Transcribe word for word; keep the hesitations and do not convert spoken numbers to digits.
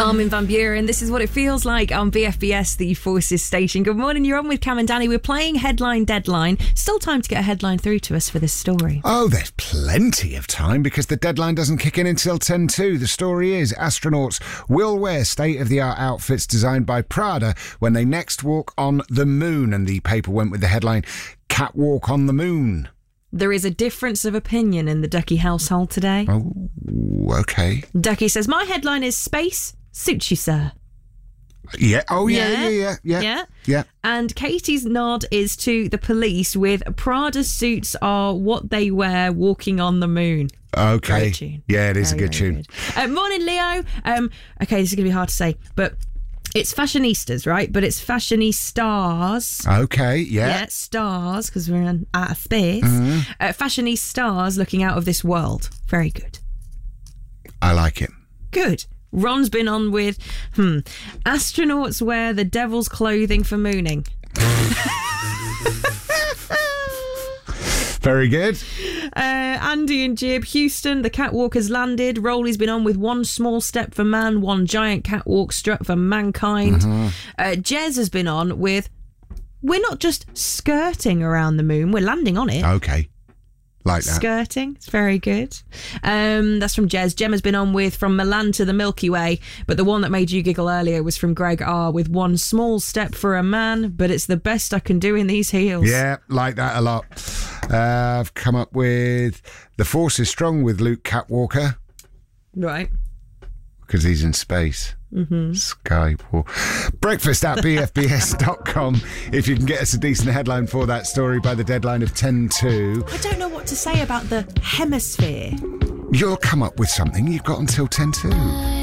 Armin van Buuren, this is what it feels like on B F B S, the Forces station. Good morning, you're on with Cam and Danny. We're playing Headline Deadline. Still time to get a headline through to us for this story. Oh, there's plenty of time because the deadline doesn't kick in until ten to. The story is astronauts will wear state-of-the-art outfits designed by Prada when they next walk on the moon. And the paper went with the headline, Catwalk on the Moon. There is a difference of opinion in the Ducky household today. Oh, okay. Ducky says, my headline is Space Suits You, Sir. Yeah. Oh, yeah, yeah, Yeah. yeah, yeah. Yeah. Yeah. And Katie's nod is to the police with Prada suits are what they wear walking on the moon. Okay. Great tune. Yeah, it is Very, a good very tune. good. Uh, morning, Leo. Um, okay, this is going to be hard to say, but it's fashionistas, right? But it's fashionistas. Okay, yeah. Yeah, stars, because we're in outer space. Mm-hmm. Uh, fashionistas looking out of this world. Very good. I like it. Good. Ron's been on with, hmm, astronauts wear the devil's clothing for mooning. Very good. Uh, Andy and Jib, Houston, the catwalk has landed. Rowley's been on with one small step for man, one giant catwalk strut for mankind. Mm-hmm. Uh, Jez has been on with, we're not just skirting around the moon, we're landing on it. Okay. Like that. Skirting, it's very good. Um, that's from Jez. Gemma's been on with from Milan to the Milky Way, but the one that made you giggle earlier was from Greg R with one small step for a man, but it's the best I can do in these heels. Yeah, like that a lot. Uh, I've come up with The Force is Strong with Luke Catwalker Right. because he's in space. Mm-hmm. Skype. Breakfast at b f b s dot com if you can get us a decent headline for that story by the deadline of ten to. I don't know what to say about the hemisphere. You'll come up with something. You've got until ten to.